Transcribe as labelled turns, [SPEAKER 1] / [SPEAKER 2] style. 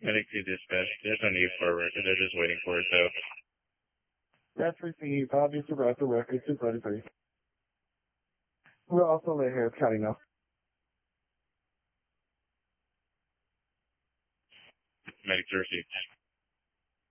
[SPEAKER 1] Medic 2 dispatch. There's no need for a record. They're just waiting for it, though.
[SPEAKER 2] That's received. Obvious arrived the record 233. We'll also lay here County now.
[SPEAKER 1] Medic 2 received.